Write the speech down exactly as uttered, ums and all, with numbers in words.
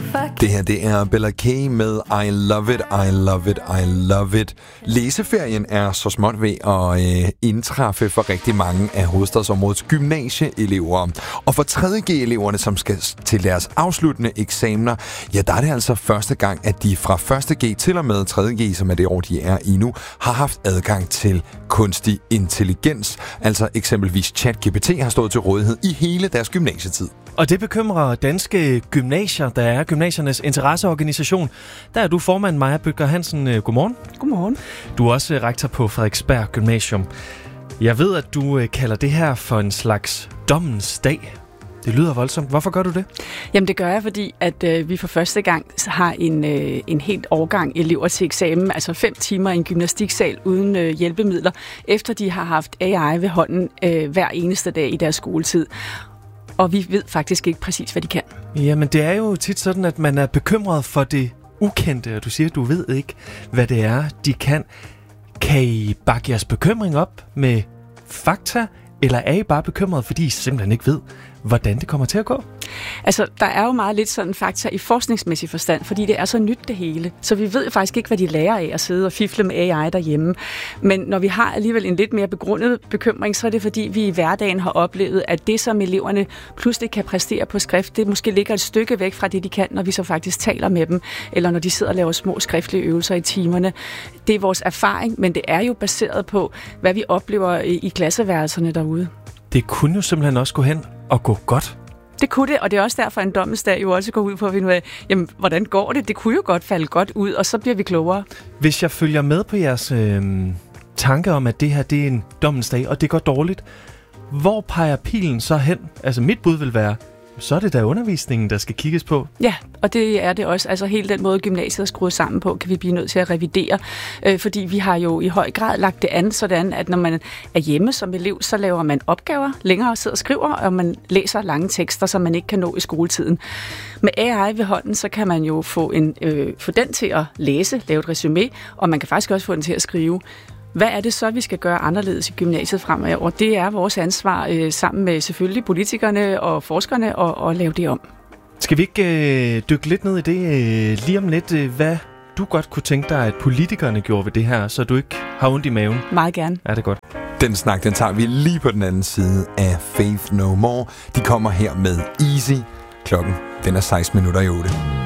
Det her, det er Bella K med I Love It, I Love It, I Love It. Læseferien er så småt ved at øh, indtræffe for rigtig mange af hovedstadsområdets gymnasieelever. Og for tredje G-eleverne, som skal til deres afsluttende eksamener, ja, der er det altså første gang, at de fra første G til og med tredje G, som er det år, de er i nu, har haft adgang til kunstig intelligens. Altså eksempelvis ChatGPT har stået til rådighed i hele deres gymnasietid. Og det bekymrer Danske Gymnasier, der er gymnasiernes interesseorganisation. Der er du formand, Maja Bødker Hansen. Godmorgen. Godmorgen. Du er også rektor på Frederiksberg Gymnasium. Jeg ved, at du kalder det her for en slags dommens dag. Det lyder voldsomt. Hvorfor gør du det? Jamen det gør jeg, fordi at øh, vi for første gang har en, øh, en helt årgang elever til eksamen, altså fem timer i en gymnastiksal uden øh, hjælpemidler, efter de har haft A I ved hånden øh, hver eneste dag i deres skoletid. Og vi ved faktisk ikke præcis, hvad de kan. Jamen det er jo tit sådan, at man er bekymret for det ukendte, og du siger, at du ved ikke, hvad det er, de kan. Kan I bakke jeres bekymring op med fakta, eller er I bare bekymret, fordi I simpelthen ikke ved, hvordan det kommer til at gå? Altså, der er jo meget lidt sådan fakta i forskningsmæssig forstand, fordi det er så nyt det hele. Så vi ved faktisk ikke, hvad de lærer af at sidde og fifle med A I derhjemme. Men når vi har alligevel en lidt mere begrundet bekymring, så er det fordi, vi i hverdagen har oplevet, at det, som eleverne pludselig kan præstere på skrift, det måske ligger et stykke væk fra det, de kan, når vi så faktisk taler med dem, eller når de sidder og laver små skriftlige øvelser i timerne. Det er vores erfaring, men det er jo baseret på, hvad vi oplever i, i klasseværelserne derude. Det kunne jo simpelthen også gå hen og gå godt. Det kunne det, og det er også derfor, en dommesdag jo også går ud på at finde ud af, jamen, hvordan går det? Det kunne jo godt falde godt ud, og så bliver vi klogere. Hvis jeg følger med på jeres øh, tanke om, at det her det er en dommensdag, og det går dårligt, hvor peger pilen så hen? Altså mit bud vil være, så er det da undervisningen, der skal kigges på. Ja, og det er det også. Altså hele den måde, gymnasiet er skruet sammen på, kan vi blive nødt til at revidere. Øh, fordi vi har jo i høj grad lagt det an sådan, at når man er hjemme som elev, så laver man opgaver længere og sidder og skriver, og man læser lange tekster, som man ikke kan nå i skoletiden. Med A I ved hånden, så kan man jo få, en, øh, få den til at læse, lave et resumé, og man kan faktisk også få den til at skrive. Hvad er det så, vi skal gøre anderledes i gymnasiet fremover? Det er vores ansvar øh, sammen med selvfølgelig politikerne og forskerne at, at lave det om. Skal vi ikke øh, dykke lidt ned i det øh, lige om lidt? Øh, hvad du godt kunne tænke dig, at politikerne gjorde ved det her, så du ikke har ondt i maven? Meget gerne. Er det godt? Den snak, den tager vi lige på den anden side af Faith No More. De kommer her med Easy. Klokken, den er seksten minutter i otte.